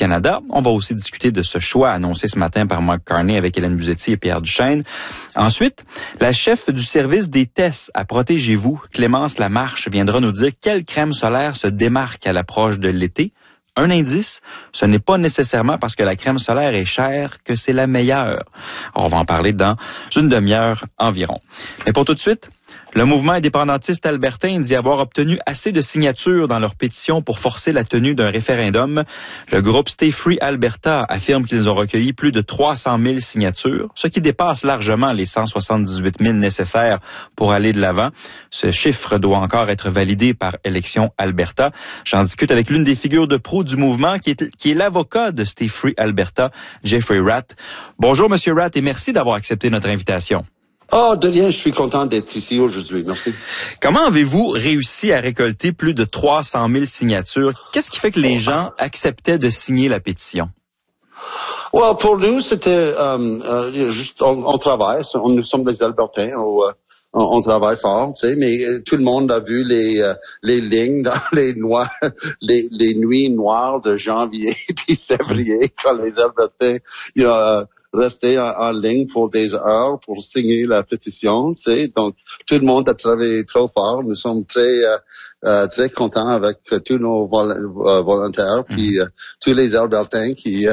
Canada. On va aussi discuter de ce choix annoncé ce matin par Mark Carney avec Hélène Buzetti et Pierre Duchesne. Ensuite, la chef du service des tests à Protégez-vous, Clémence Lamarche, viendra nous dire quelle crème solaire se démarque à l'approche de l'été. Un indice, ce n'est pas nécessairement parce que la crème solaire est chère que c'est la meilleure. Alors, on va en parler dans une demi-heure environ. Mais pour tout de suite, le mouvement indépendantiste albertain dit avoir obtenu assez de signatures dans leur pétition pour forcer la tenue d'un référendum. Le groupe Stay Free Alberta affirme qu'ils ont recueilli plus de 300 000 signatures, ce qui dépasse largement les 178 000 nécessaires pour aller de l'avant. Ce chiffre doit encore être validé par Élections Alberta. J'en discute avec l'une des figures de proue du mouvement, qui est l'avocat de Stay Free Alberta, Jeffrey Ratt. Bonjour, Monsieur Ratt, et merci d'avoir accepté notre invitation. Oh, de rien, je suis content d'être ici aujourd'hui. Merci. Comment avez-vous réussi à récolter plus de 300 000 signatures? Qu'est-ce qui fait que les gens acceptaient de signer la pétition? Well, pour nous, c'était juste on travaille. Nous sommes des Albertains. On travaille fort, tu sais, mais tout le monde a vu les lignes dans les nuits noires de janvier puis février quand les Albertains, rester en ligne pour des heures pour signer la pétition, tu sais. Donc, tout le monde a travaillé trop fort. Nous sommes très contents avec tous nos volontaires, puis tous les Albertains qui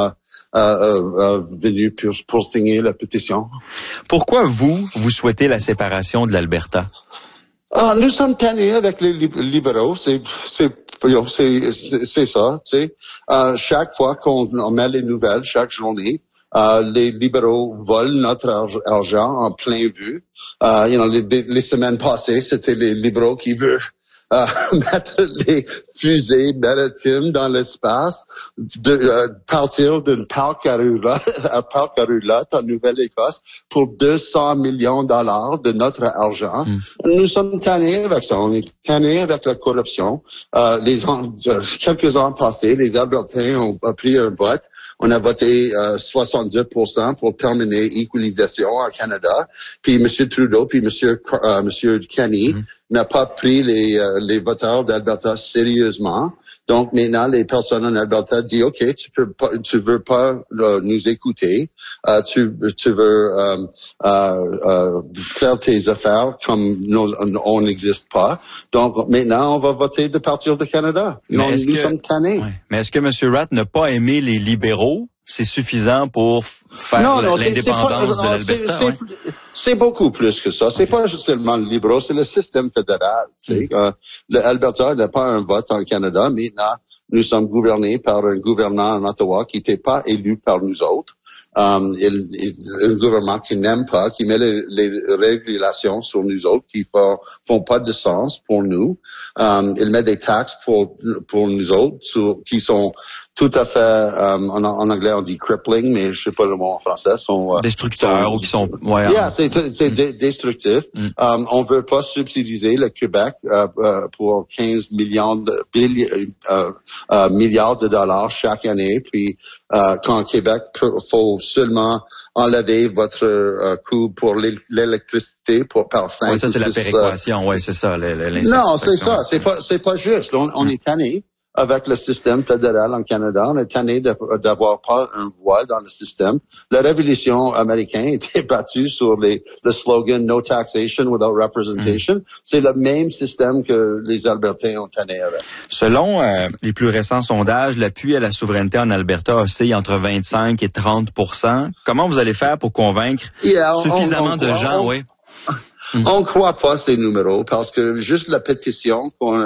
venus pour signer la pétition. Pourquoi vous souhaitez la séparation de l'Alberta? Nous sommes tannés avec les libéraux. C'est ça, tu sais. Chaque fois qu'on met les nouvelles, chaque journée, les libéraux volent notre argent en plein vue. Les semaines passées, c'était les libéraux qui veulent mettre les fusées maritimes dans l'espace, partir d'une parc à roulotte en Nouvelle-Écosse pour 200 millions de dollars de notre argent. Nous sommes tannés avec ça. On est tannés avec la corruption. Quelques ans passés, les Albertains ont pris un vote. On a voté 62% pour terminer l'équalisation au Canada. Puis M. Trudeau, puis M. Kenney n'a pas pris les voteurs d'Alberta sérieusement. Donc maintenant, les personnes en Alberta disent OK, tu veux pas nous écouter, tu veux faire tes affaires comme on n'existe pas. Donc maintenant, on va voter de partir du Canada. Nous sommes tannés. Ouais. Mais est-ce que M. Ratt n'a pas aimé les libéraux? C'est suffisant pour faire l'indépendance de l'Alberta? C'est beaucoup plus que ça. C'est pas seulement le libéraux, c'est le système fédéral. L'Alberta n'a pas un vote en Canada. Maintenant, nous sommes gouvernés par un gouvernement en Ottawa qui n'était pas élu par nous autres. Un gouvernement qui n'aime pas, qui met les régulations sur nous autres, qui font pas de sens pour nous. Il met des taxes pour nous autres, qui sont tout à fait, en anglais on dit crippling, mais je sais pas le mot en français, destructeurs ou qui sont, c'est destructif. On veut pas subsidier le Québec, pour 15 milliards de dollars chaque année, puis, quand Québec faut seulement enlever votre coût pour l'électricité par 5 Oui, ça c'est la péréquation, c'est ça. Non, c'est ça, c'est pas juste. On est tanné avec le système fédéral en Canada. On est tanné d'avoir pas un voix dans le système. La révolution américaine était battue sur le slogan No taxation without representation. C'est le même système que les Albertains ont tanné avec. Selon les plus récents sondages, l'appui à la souveraineté en Alberta oscille entre 25 et 30%. Comment vous allez faire pour convaincre suffisamment de gens? On croit pas ces numéros parce que juste la pétition qu'on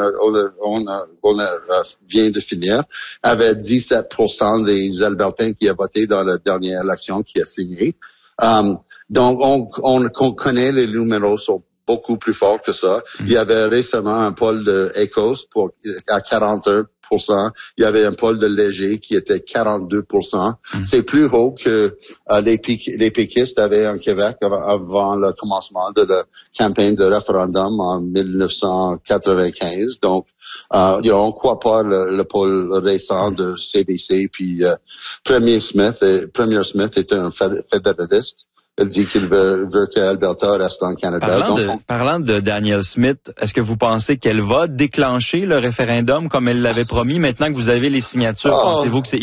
vient de finir avait 17% des Albertains qui a voté dans la dernière élection qui a signé. Donc on connaît les numéros sont beaucoup plus forts que ça. Il y avait récemment un poll de Ecos à 41%. Il y avait un pôle de Léger qui était 42%. C'est plus haut que les péquistes avaient en Québec avant le commencement de la campagne de référendum en 1995. Donc, on croit pas le pôle récent de CBC. Puis Premier Smith est un fédéraliste. Elle dit qu'il veut qu'Alberta reste en Canada. Parlant de Danielle Smith, est-ce que vous pensez qu'elle va déclencher le référendum comme elle l'avait promis? Maintenant que vous avez les signatures, pensez-vous que c'est